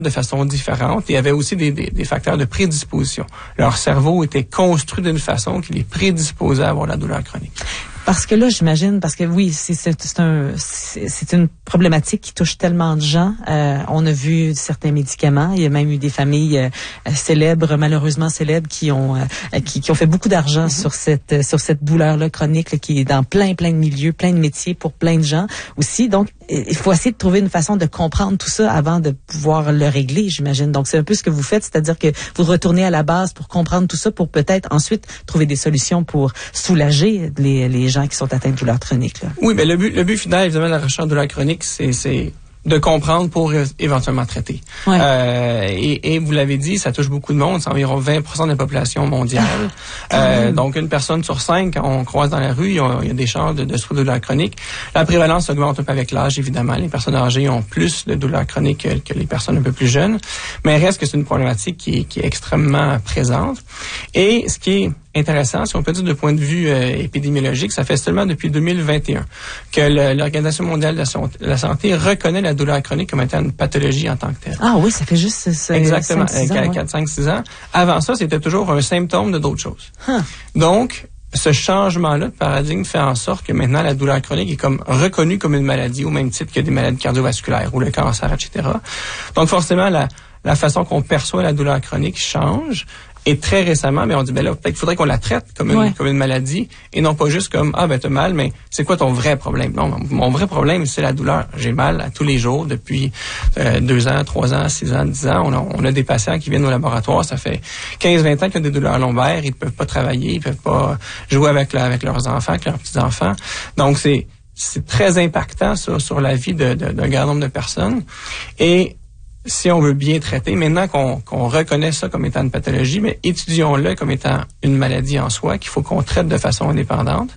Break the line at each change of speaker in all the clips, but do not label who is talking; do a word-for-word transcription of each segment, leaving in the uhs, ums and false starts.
de façon différente et avaient aussi des, des, des facteurs de prédisposition. Leur cerveau était construit d'une façon qui les prédisposait à avoir la douleur chronique.
Parce que là, j'imagine, parce que oui, c'est, c'est, c'est, un, c'est, c'est une problématique qui touche tellement de gens. Euh, on a vu certains médicaments. Il y a même eu des familles euh, célèbres, malheureusement célèbres, qui ont euh, qui, qui ont fait beaucoup d'argent mm-hmm. sur cette sur cette douleur-là chronique là, qui est dans plein plein de milieux, plein de métiers pour plein de gens aussi. Donc, il faut essayer de trouver une façon de comprendre tout ça avant de pouvoir le régler, j'imagine. Donc, c'est un peu ce que vous faites, c'est-à-dire que vous retournez à la base pour comprendre tout ça, pour peut-être ensuite trouver des solutions pour soulager les les gens qui sont atteints de douleurs chroniques. Là.
Oui, mais le but, le but final, évidemment, de la recherche de douleurs chroniques, c'est, c'est de comprendre pour é- éventuellement traiter.
Ouais.
Euh, et, et vous l'avez dit, ça touche beaucoup de monde, c'est environ vingt pour cent de la population mondiale.
Ah,
euh, donc, une personne sur cinq, quand on croise dans la rue, il y a, il y a des chances de, de souffrir de douleurs chroniques. La prévalence augmente un peu avec l'âge, évidemment. Les personnes âgées ont plus de douleurs chroniques que, que les personnes un peu plus jeunes. Mais il reste que c'est une problématique qui est, qui est extrêmement présente. Et ce qui est intéressant, si on peut dire de point de vue euh, épidémiologique, ça fait seulement depuis deux mille vingt et un que le, l'Organisation mondiale de la, son- la santé reconnaît la douleur chronique comme étant une pathologie en tant que telle.
Ah oui, ça fait juste ça.
Exactement,
quatre,
quatre, cinq, six ans. Avant ça, c'était toujours un symptôme de d'autres choses.
Huh.
Donc, ce changement-là de paradigme fait en sorte que maintenant, la douleur chronique est comme reconnue comme une maladie, au même titre que des maladies cardiovasculaires ou le cancer, et cetera. Donc, forcément, la, la façon qu'on perçoit la douleur chronique change. Et très récemment, mais on dit, ben là, peut-être qu'il faudrait qu'on la traite comme une, ouais. comme une maladie et non pas juste comme, ah, ben, t'as mal, mais c'est quoi ton vrai problème? Non, mon vrai problème, c'est la douleur. J'ai mal à tous les jours depuis euh, deux ans, trois ans, six ans, dix ans. On a, on a des patients qui viennent au laboratoire, ça fait quinze, vingt ans qu'ils ont des douleurs lombaires, ils peuvent pas travailler, ils peuvent pas jouer avec, la, avec leurs enfants, avec leurs petits-enfants. Donc, c'est, c'est très impactant sur, sur la vie de, de, d'un grand nombre de personnes. Et si on veut bien traiter, maintenant qu'on, qu'on reconnaît ça comme étant une pathologie, mais étudions-le comme étant une maladie en soi qu'il faut qu'on traite de façon indépendante.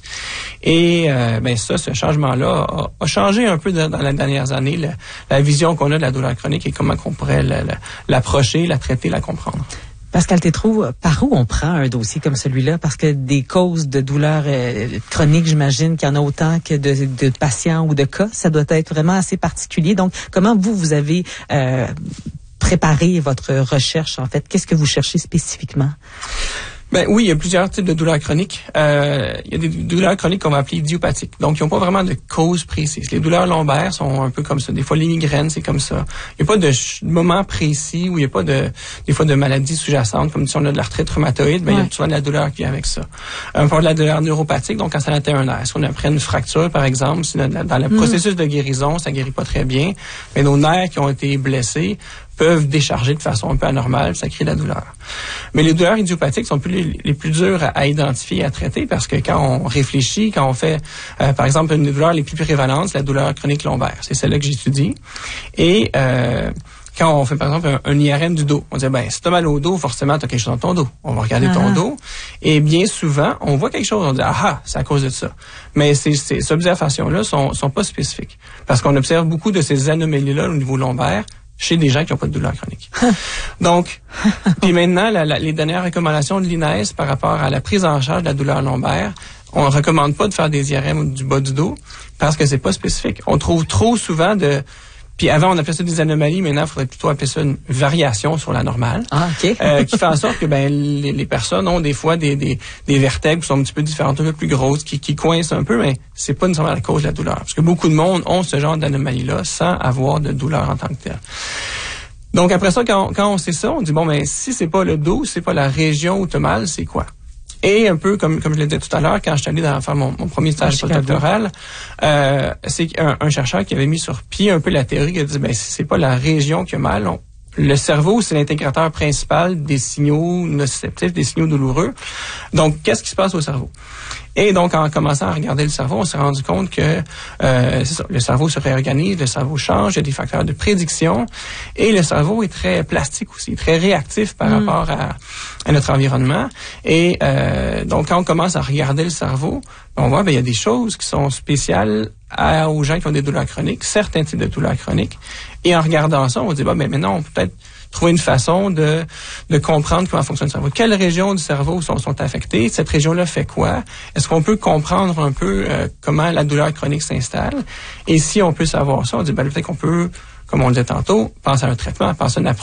Et euh, ben ça, ce changement-là a, a changé un peu de, dans les dernières années la, la vision qu'on a de la douleur chronique et comment qu'on pourrait la, la, l'approcher, la traiter, la comprendre.
Pascal Tétrault, par où on prend un dossier comme celui-là? Parce que des causes de douleurs euh, chroniques, j'imagine qu'il y en a autant que de, de patients ou de cas. Ça doit être vraiment assez particulier. Donc, comment vous, vous avez euh, préparé votre recherche, en fait? Qu'est-ce que vous cherchez spécifiquement?
Ben oui, il y a plusieurs types de douleurs chroniques. Euh, il y a des douleurs chroniques qu'on va appeler idiopathiques. Donc, ils n'ont pas vraiment de cause précise. Les douleurs lombaires sont un peu comme ça. Des fois, les migraines, c'est comme ça. Il n'y a pas de ch- moment précis où il n'y a pas de, des fois, de maladies sous-jacentes, comme si on a de l'arthrite rhumatoïde, ben, ouais. il y a souvent de la douleur qui vient avec ça. On parle de la douleur neuropathique, donc quand ça atteint un nerf. Si on après une fracture, par exemple, si dans, dans le mmh. processus de guérison, ça guérit pas très bien, mais nos nerfs qui ont été blessés peuvent décharger de façon un peu anormale, ça crée de la douleur. Mais les douleurs idiopathiques sont plus les, les plus dures à, à identifier et à traiter parce que quand on réfléchit, quand on fait, euh, par exemple, une des douleurs les plus prévalentes, c'est la douleur chronique lombaire. C'est celle-là que j'étudie. Et euh, quand on fait, par exemple, un, un I R M du dos, on dit, ben, si t'as mal au dos, forcément, t'as quelque chose dans ton dos. On va regarder uh-huh. ton dos. Et bien souvent, on voit quelque chose, on dit, ah ah, c'est à cause de ça. Mais ces, ces observations-là sont, sont pas spécifiques. Parce qu'on observe beaucoup de ces anomalies-là au niveau lombaire chez des gens qui n'ont pas de douleur chronique. Donc, puis maintenant, la, la, les dernières recommandations de l'I N E S par rapport à la prise en charge de la douleur lombaire, on ne recommande pas de faire des I R M ou du bas du dos parce que c'est pas spécifique. On trouve trop souvent de... Puis avant, on appelait ça des anomalies. Maintenant, il faudrait plutôt appeler ça une variation sur la normale.
Ah, OK.
euh, qui fait en sorte que ben les, les personnes ont des fois des, des, des vertèbres qui sont un petit peu différentes, un peu plus grosses, qui, qui coincent un peu, mais c'est pas nécessairement la cause de la douleur. Parce que beaucoup de monde ont ce genre d'anomalie-là sans avoir de douleur en tant que telle. Donc après ça, quand on, quand on sait ça, on dit, bon, ben si c'est pas le dos, c'est pas la région où t'as mal, c'est quoi? Et un peu comme comme je l'ai dit tout à l'heure, quand je suis allé dans, faire mon, mon premier stage postdoctoral, euh, c'est un, un chercheur qui avait mis sur pied un peu la théorie qui a dit, ben si c'est pas la région qui a mal, on, le cerveau, c'est l'intégrateur principal des signaux nociceptifs, des signaux douloureux. Donc, qu'est-ce qui se passe au cerveau? Et donc, en commençant à regarder le cerveau, on s'est rendu compte que euh, c'est ça, le cerveau se réorganise, le cerveau change, il y a des facteurs de prédiction, et le cerveau est très plastique aussi, très réactif par mmh. rapport à, à notre environnement. Et euh, donc, quand on commence à regarder le cerveau, on voit ben il y a des choses qui sont spéciales à, aux gens qui ont des douleurs chroniques, certains types de douleurs chroniques. Et en regardant ça, on se dit bah ben maintenant on peut peut-être trouver une façon de de comprendre comment fonctionne le cerveau. Quelles régions du cerveau sont, sont affectées? Cette région-là fait quoi? Est-ce qu'on peut comprendre un peu euh, comment la douleur chronique s'installe? Et si on peut savoir ça, on dit ben peut-être qu'on peut comme on le disait tantôt, pense à un traitement, pense à une approche